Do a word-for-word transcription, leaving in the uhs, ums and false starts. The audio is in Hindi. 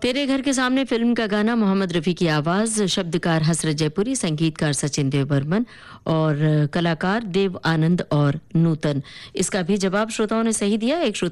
तेरे घर के सामने फिल्म का गाना, मोहम्मद रफ़ी की आवाज़, शब्दकार हसरत जयपुरी, संगीतकार सचिन देव बर्मन और कलाकार देव आनंद और नूतन। इसका भी जवाब श्रोताओं ने सही दिया। एक श्रोता